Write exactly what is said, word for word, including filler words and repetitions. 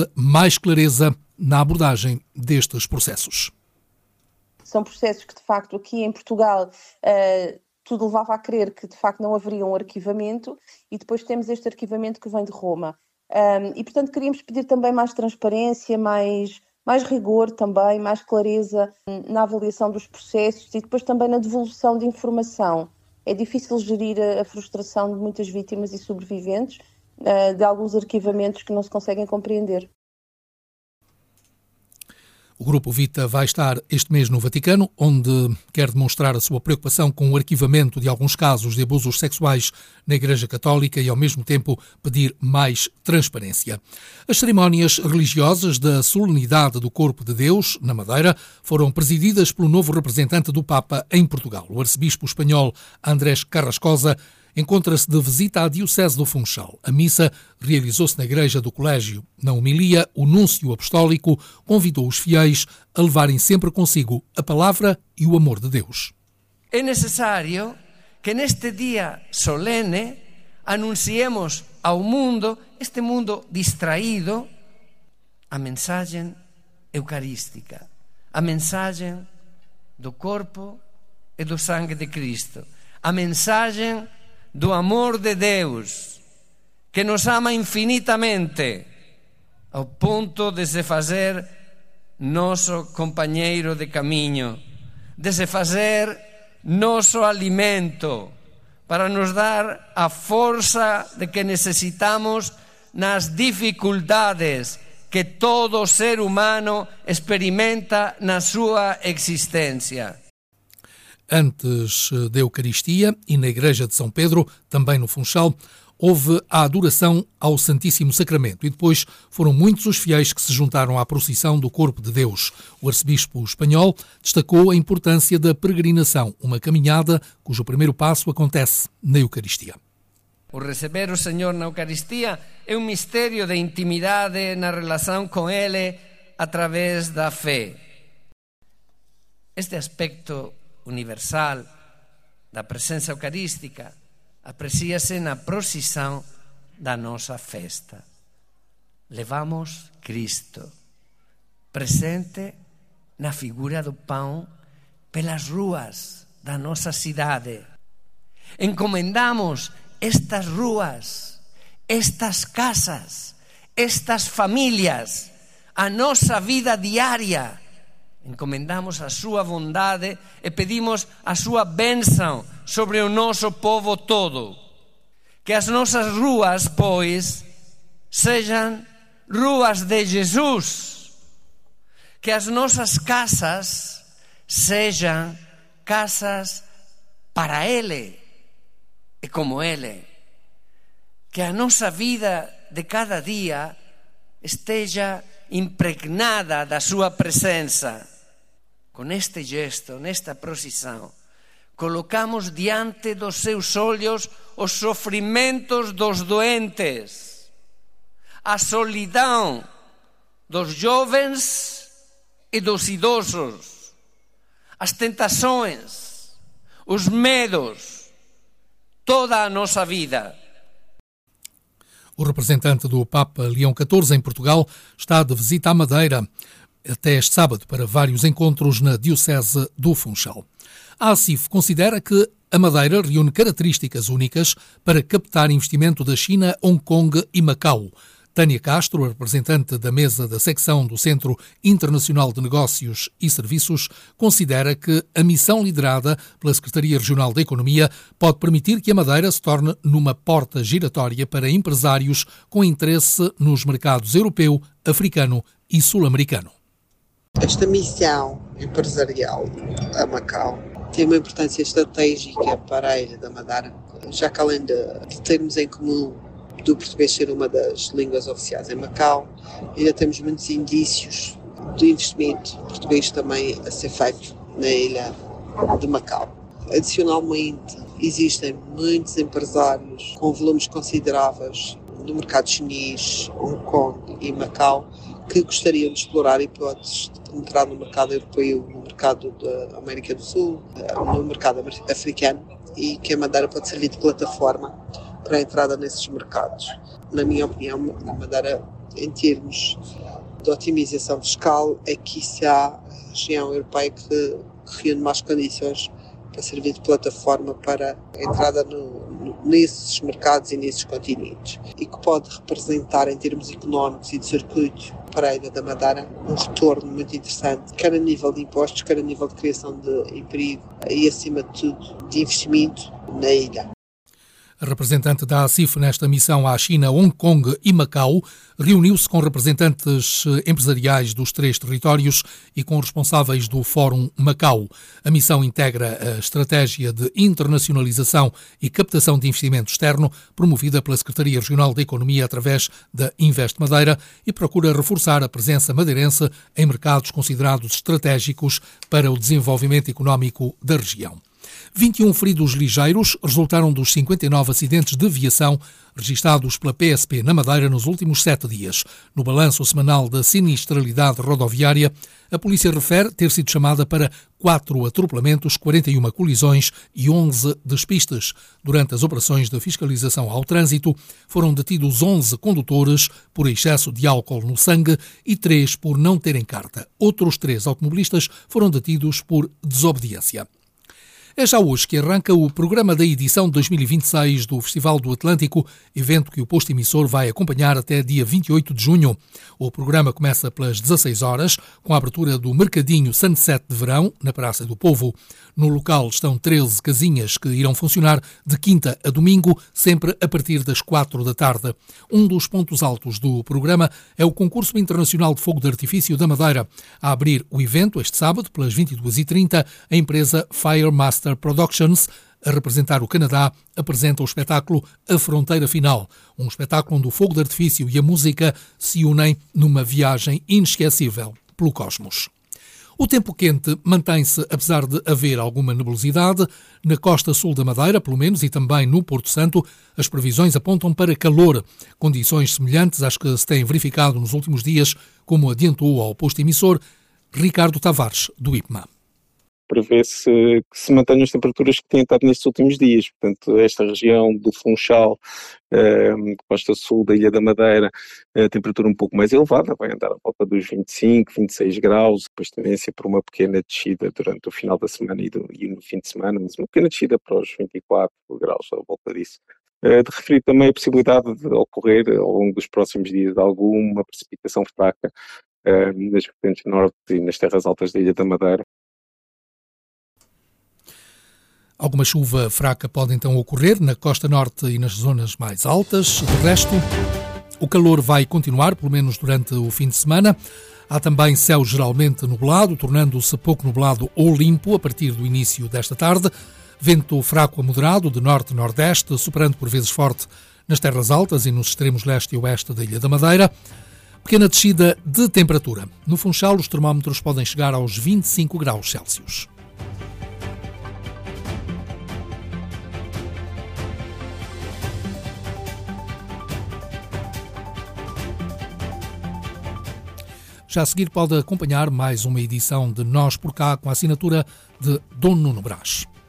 mais clareza na abordagem destes processos. São processos que, de facto, aqui em Portugal, uh, tudo levava a crer que, de facto, não haveria um arquivamento, e depois temos este arquivamento que vem de Roma. Um, e, portanto, queríamos pedir também mais transparência, mais, mais rigor também, mais clareza na avaliação dos processos e depois também na devolução de informação. É difícil gerir a, a frustração de muitas vítimas e sobreviventes uh, de alguns arquivamentos que não se conseguem compreender. O Grupo Vita vai estar este mês no Vaticano, onde quer demonstrar a sua preocupação com o arquivamento de alguns casos de abusos sexuais na Igreja Católica e, ao mesmo tempo, pedir mais transparência. As cerimónias religiosas da solenidade do Corpo de Deus, na Madeira, foram presididas pelo novo representante do Papa em Portugal. O arcebispo espanhol Andrés Carrascosa encontra-se de visita à Diocese do Funchal. A missa realizou-se na Igreja do Colégio. Na homilia, o núncio apostólico convidou os fiéis a levarem sempre consigo a palavra e o amor de Deus. É necessário que neste dia solene anunciemos ao mundo, este mundo distraído, a mensagem eucarística, a mensagem do corpo e do sangue de Cristo, a mensagem do amor de Deus, que nos ama infinitamente, ao ponto de se fazer nosso companheiro de caminho, de se fazer nosso alimento, para nos dar a força de que necessitamos nas dificuldades que todo ser humano experimenta na sua existência. Antes da Eucaristia e na Igreja de São Pedro, também no Funchal, houve a adoração ao Santíssimo Sacramento e depois foram muitos os fiéis que se juntaram à procissão do Corpo de Deus. O arcebispo espanhol destacou a importância da peregrinação, uma caminhada cujo primeiro passo acontece na Eucaristia. O receber o Senhor na Eucaristia é um mistério de intimidade na relação com Ele através da fé. Este aspecto universal da presença eucarística aprecia-se na procissão da nossa festa. Levamos Cristo, presente na figura do pão, pelas ruas da nossa cidade. Encomendamos estas ruas, estas casas, estas famílias, a nossa vida diária. Encomendamos a sua bondade e pedimos a sua bênção sobre o nosso povo todo. Que as nossas ruas, pois, sejam ruas de Jesus. Que as nossas casas sejam casas para Ele e como Ele. Que a nossa vida de cada dia esteja impregnada da sua presença. Com este gesto, nesta procissão, colocamos diante dos seus olhos os sofrimentos dos doentes, a solidão dos jovens e dos idosos, as tentações, os medos, toda a nossa vida. O representante do Papa Leão catorze em Portugal está de visita à Madeira até este sábado para vários encontros na Diocese do Funchal. A ACIF considera que a Madeira reúne características únicas para captar investimento da China, Hong Kong e Macau. Tânia Castro, a representante da mesa da secção do Centro Internacional de Negócios e Serviços, considera que a missão liderada pela Secretaria Regional da Economia pode permitir que a Madeira se torne numa porta giratória para empresários com interesse nos mercados europeu, africano e sul-americano. Esta missão empresarial a Macau tem uma importância estratégica para a Ilha da Madeira, já que além de termos em comum do português ser uma das línguas oficiais em Macau, ainda temos muitos indícios do investimento português também a ser feito na ilha de Macau. Adicionalmente, existem muitos empresários com volumes consideráveis no mercado chinês, Hong Kong e Macau que gostariam de explorar hipóteses de entrar no mercado europeu, no mercado da América do Sul, no mercado africano, e que a Madeira pode servir de plataforma para a entrada nesses mercados. Na minha opinião, a Madeira em termos de otimização fiscal, aqui se há a região europeia que, que reúne mais condições para servir de plataforma para a entrada no, no, nesses mercados e nesses continentes, e que pode representar em termos económicos e de circuito para a Ilha da Madeira um retorno muito interessante, quer a nível de impostos, quer a nível de criação de emprego e, acima de tudo, de investimento na ilha. A representante da ACIF nesta missão à China, Hong Kong e Macau reuniu-se com representantes empresariais dos três territórios e com responsáveis do Fórum Macau. A missão integra a estratégia de internacionalização e captação de investimento externo promovida pela Secretaria Regional da Economia através da Invest Madeira e procura reforçar a presença madeirense em mercados considerados estratégicos para o desenvolvimento económico da região. vinte e um feridos ligeiros resultaram dos cinquenta e nove acidentes de aviação registados pela P S P na Madeira nos últimos sete dias. No balanço semanal da sinistralidade rodoviária, a polícia refere ter sido chamada para quatro atropelamentos, quarenta e uma colisões e onze despistes. Durante as operações de fiscalização ao trânsito, foram detidos onze condutores por excesso de álcool no sangue e três por não terem carta. Outros três automobilistas foram detidos por desobediência. É já hoje que arranca o programa da edição de dois mil e vinte e seis do Festival do Atlântico, evento que o posto emissor vai acompanhar até dia vinte e oito de junho. O programa começa pelas dezasseis horas, com a abertura do Mercadinho Sunset de Verão, na Praça do Povo. No local estão treze casinhas que irão funcionar de quinta a domingo, sempre a partir das quatro da tarde. Um dos pontos altos do programa é o Concurso Internacional de Fogo de Artifício da Madeira. A abrir o evento, este sábado, pelas vinte e duas e trinta, a empresa Fire Master Productions, a representar o Canadá, apresenta o espetáculo A Fronteira Final, um espetáculo onde o fogo de artifício e a música se unem numa viagem inesquecível pelo cosmos. O tempo quente mantém-se, apesar de haver alguma nebulosidade. Na costa sul da Madeira, pelo menos, e também no Porto Santo, as previsões apontam para calor, condições semelhantes às que se têm verificado nos últimos dias, como adiantou ao posto emissor Ricardo Tavares, do I P M A. Prevê-se que se mantenham as temperaturas que têm estado nestes últimos dias. Portanto, esta região do Funchal, eh, costa sul da Ilha da Madeira, a temperatura um pouco mais elevada, vai andar à volta dos vinte e cinco, vinte e seis graus, depois tendência para uma pequena descida durante o final da semana e, do, e no fim de semana, mas uma pequena descida para os vinte e quatro graus, à volta disso. Eh, de referir também a possibilidade de ocorrer, ao longo dos próximos dias, de alguma precipitação fraca eh, nas vertentes norte e nas terras altas da Ilha da Madeira. Alguma chuva fraca pode então ocorrer na costa norte e nas zonas mais altas. De resto, o calor vai continuar, pelo menos durante o fim de semana. Há também céu geralmente nublado, tornando-se pouco nublado ou limpo a partir do início desta tarde. Vento fraco a moderado de norte-nordeste, soprando por vezes forte nas terras altas e nos extremos leste e oeste da Ilha da Madeira. Pequena descida de temperatura. No Funchal, os termómetros podem chegar aos vinte e cinco graus Celsius. Já a seguir pode acompanhar mais uma edição de Nós por Cá com a assinatura de Dom Nuno Brás.